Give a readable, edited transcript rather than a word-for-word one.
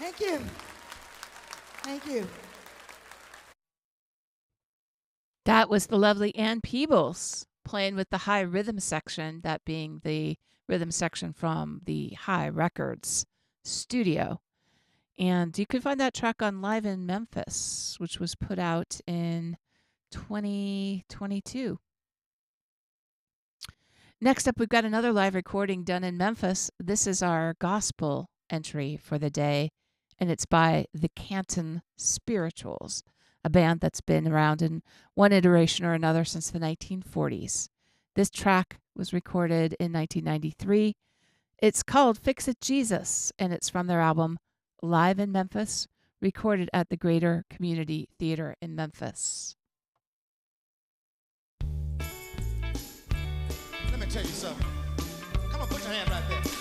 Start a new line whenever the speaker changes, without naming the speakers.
Thank you. Thank you.
That was the lovely Ann Peebles playing with the high rhythm section, that being the rhythm section from the High Records studio. And you can find that track on Live in Memphis, which was put out in 2022. Next up, we've got another live recording done in Memphis. This is our gospel entry for the day, and it's by the Canton Spirituals, a band that's been around in one iteration or another since the 1940s. This track was recorded in 1993. It's called Fix It Jesus, and it's from their album Live in Memphis, recorded at the Greater Community Theater in Memphis.
Let me tell you something. Come on, put your hand right there.